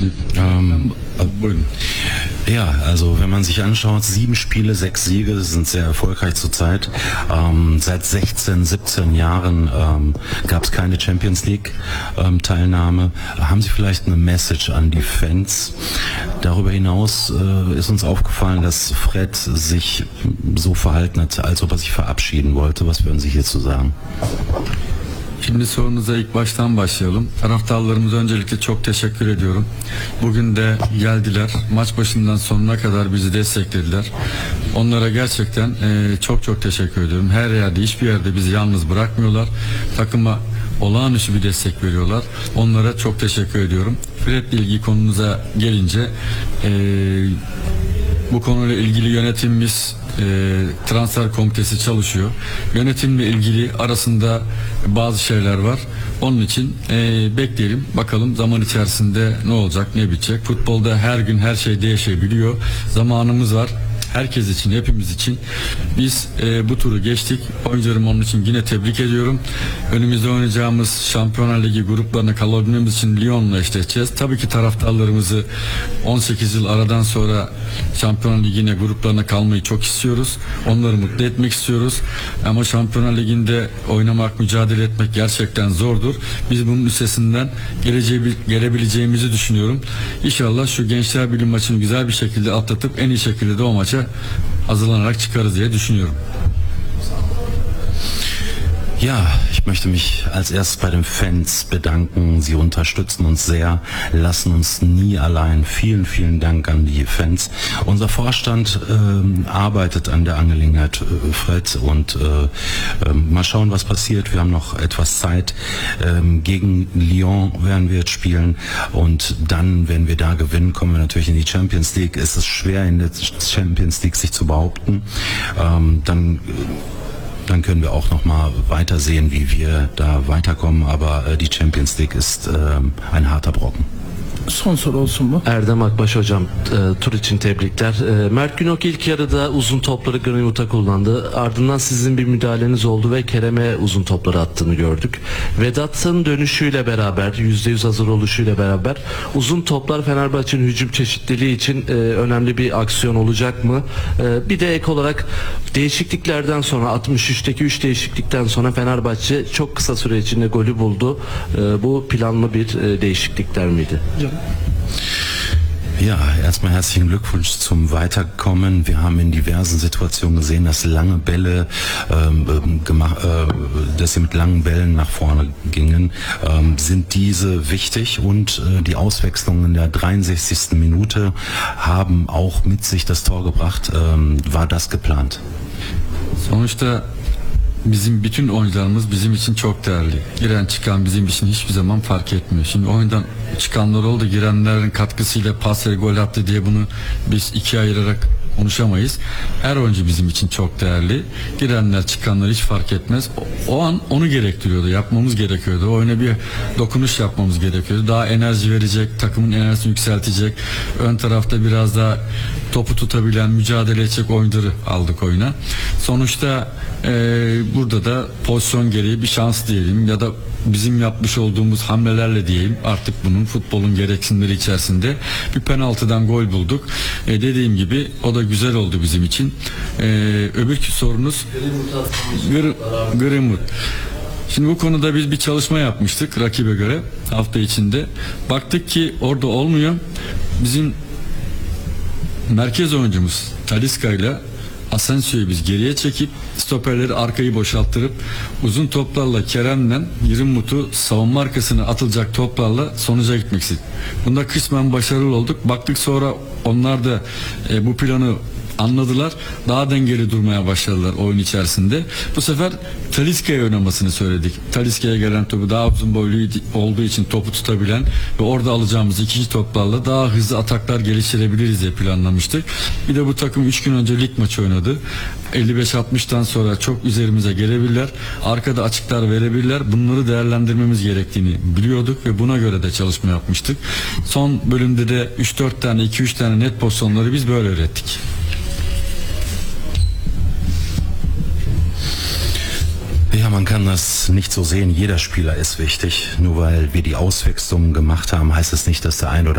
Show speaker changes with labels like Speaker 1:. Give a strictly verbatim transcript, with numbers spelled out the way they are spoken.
Speaker 1: Ähm, ja, also wenn man sich anschaut, sieben Spiele, sechs Siege, sind sehr erfolgreich zurzeit. Ähm, seit sechzehn, siebzehn Jahren ähm, gab es keine Champions League ähm, Teilnahme. Haben Sie vielleicht eine Message an die Fans? Darüber hinaus äh, ist uns aufgefallen, dass Fred sich so verhalten hat, als ob er sich verabschieden wollte. Was würden Sie hierzu sagen?
Speaker 2: Şimdi sorunuza ilk baştan başlayalım. Taraftarlarımıza öncelikle çok teşekkür ediyorum. Bugün de geldiler. Maç başından sonuna kadar bizi desteklediler. Onlara gerçekten e, çok çok teşekkür ediyorum. Her yerde, hiçbir yerde bizi yalnız bırakmıyorlar. Takıma olağanüstü bir destek veriyorlar. Onlara çok teşekkür ediyorum. Fred'le ilgili konunuza gelince e, bu konuyla ilgili yönetimimiz e, transfer komitesi çalışıyor. Yönetimle ilgili arasında bazı şeyler var. Onun için e, bekleyelim. Bakalım zaman içerisinde ne olacak, ne bitecek. Futbolda her gün her şey değişebiliyor. Zamanımız var. Herkes için, hepimiz için. Biz e, bu turu geçtik. Oyuncularımı onun için yine tebrik ediyorum. Önümüzde oynayacağımız Şampiyonlar Ligi gruplarına kalabilmemiz için Lyon'la eşleşeceğiz. Tabii ki taraftarlarımızı on sekiz yıl aradan sonra Şampiyonlar Ligi'ne gruplarına kalmayı çok istiyoruz. Onları mutlu etmek istiyoruz. Ama Şampiyonlar Ligi'nde oynamak, mücadele etmek gerçekten zordur. Biz bunun üstesinden geleceği, gelebileceğimizi düşünüyorum. İnşallah şu Gençler Birliği maçını güzel bir şekilde atlatıp en iyi şekilde de o maça hazırlanarak çıkarız diye düşünüyorum.
Speaker 1: Ja, ich möchte mich als erstes bei den Fans bedanken. Sie unterstützen uns sehr, lassen uns nie allein. Vielen, vielen Dank an die Fans. Unser Vorstand äh, arbeitet an der Angelegenheit, äh, Fred, und äh, äh, mal schauen, was passiert. Wir haben noch etwas Zeit. Ähm, gegen Lyon werden wir jetzt spielen und dann, wenn wir da gewinnen, kommen wir natürlich in die Champions League. Es ist schwer, in der Champions League sich zu behaupten. Ähm, dann Dann können wir auch noch mal weiter sehen, wie wir da weiterkommen. Aber äh, die Champions League ist äh, ein harter Brocken.
Speaker 3: Son soru olsun mu?
Speaker 4: Erdem Akbaş hocam, e, tur için tebrikler. E, Mert Günok ilk yarıda uzun topları Greenwood'a kullandı. Ardından sizin bir müdahaleniz oldu ve Kerem'e uzun topları attığını gördük. Vedat'ın dönüşüyle beraber, yüzde yüz hazır oluşuyla beraber uzun toplar Fenerbahçe'nin hücum çeşitliliği için e, önemli bir aksiyon olacak mı? E, bir de ek olarak değişikliklerden sonra, altmış üçteki üç değişiklikten sonra Fenerbahçe çok kısa süre içinde golü buldu. E, bu planlı bir e, değişiklikler miydi?
Speaker 1: Ja, erstmal herzlichen Glückwunsch zum Weiterkommen. Wir haben in diversen Situationen gesehen, dass lange Bälle, ähm, gemacht, äh, dass sie mit langen Bällen nach vorne gingen. Ähm, sind diese wichtig und äh, die Auswechslungen in der dreiundsechzigsten Minute haben auch mit sich das Tor gebracht. Ähm, war das geplant?
Speaker 2: Sonuçta bizim bütün oyuncularımız bizim için çok değerli. Giren çıkan bizim için hiçbir zaman fark etmiyor. Şimdi oyundan çıkanlar oldu, girenlerin katkısıyla pas ve gol attı diye bunu biz ikiye ayırarak konuşamayız. Her oyuncu bizim için çok değerli. Girenler çıkanlar hiç fark etmez. O, o an onu gerektiriyordu. Yapmamız gerekiyordu. Oyuna bir dokunuş yapmamız gerekiyordu. Daha enerji verecek, takımın enerjisini yükseltecek. Ön tarafta biraz daha topu tutabilen, mücadele edecek oyuncuları aldık oyuna. Sonuçta e, burada da pozisyon gereği bir şans diyelim ya da bizim yapmış olduğumuz hamlelerle diyeyim, artık bunun futbolun gereksinimleri içerisinde bir penaltıdan gol bulduk. E, dediğim gibi o da güzel oldu bizim için. E, öbürkü sorunuz Greenwood. Şimdi bu konuda biz bir çalışma yapmıştık rakibe göre hafta içinde. Baktık ki orada olmuyor. Bizim merkez oyuncumuz Talisca ile Asensio'yu biz geriye çekip stoperleri arkayı boşalttırıp uzun toplarla Kerem'le Greenwood'u savunma arkasına atılacak toplarla sonuca gitmek istedik. Bunda kısmen başarılı olduk. Baktık sonra onlar da e, bu planı anladılar. Daha dengeli durmaya başladılar oyun içerisinde. Bu sefer Talisca'ya oynamasını söyledik. Talisca'ya gelen topu daha uzun boylu olduğu için topu tutabilen ve orada alacağımız ikinci toplarla daha hızlı ataklar geliştirebiliriz diye planlamıştık. Bir de bu takım üç gün önce lig maçı oynadı. elli beş altmıştan sonra çok üzerimize gelebilirler. Arkada açıklar verebilirler. Bunları değerlendirmemiz gerektiğini biliyorduk ve buna göre de çalışma yapmıştık. Son bölümde de üç dört tane, iki üç tane net pozisyonları biz böyle ürettik.
Speaker 1: Ja, man kann das nicht so sehen. Jeder Spieler ist wichtig. Nur weil wir die Auswechslung gemacht haben, heißt es nicht, dass der ein oder